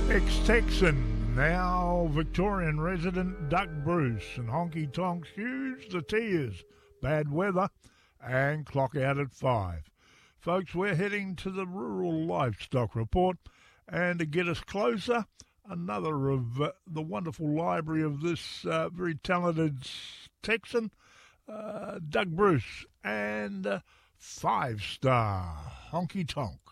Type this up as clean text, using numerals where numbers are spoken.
Ex-Texan, now Victorian resident Doug Bruce and Honky Tonk Hughes, the Tears, Bad Weather, and Clock Out at 5. Folks, we're heading to the Rural Livestock Report, and to get us closer, another of the wonderful library of this very talented Texan, Doug Bruce, and 5-star Honky Tonk.